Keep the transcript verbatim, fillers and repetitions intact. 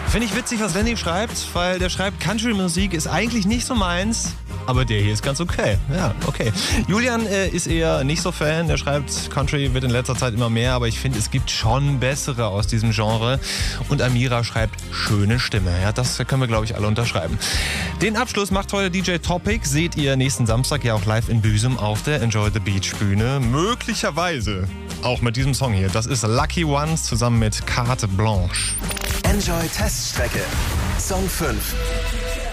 Finde ich witzig, was Lenny schreibt, weil der schreibt, Country-Musik ist eigentlich nicht so meins, aber der hier ist ganz okay. Ja, okay. Julian äh, ist eher nicht so Fan, der schreibt, Country wird in letzter Zeit immer mehr, aber ich finde, es gibt schon bessere aus diesem Genre. Und Amira schreibt, schöne Stimme. Ja, das können wir, glaube ich, alle unterschreiben. Den Abschluss macht heute D J Topic, seht ihr nächsten Samstag ja auch live in Büsum auf der Enjoy the Beach Bühne. Möglicherweise auch mit diesem Song hier. Das ist Lucky Ones zusammen mit Carte Blanche. Enjoy Teststrecke. Song fünf.